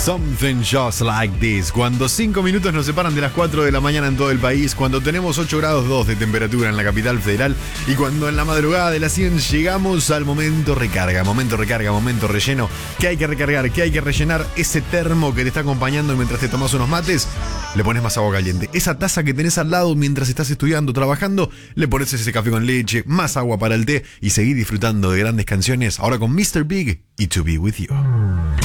Something Just Like This. Cuando 5 minutos nos separan de las 4 de la mañana en todo el país, cuando tenemos 8 grados 2 de temperatura en la capital federal y cuando en la madrugada de las 100 llegamos al momento recarga, momento relleno, que hay que recargar, que hay que rellenar ese termo que te está acompañando mientras te tomas unos mates, le pones más agua caliente. Esa taza que tenés al lado mientras estás estudiando, trabajando, le pones ese café con leche, más agua para el té y seguí disfrutando de grandes canciones ahora con Mr. Big y To Be With You.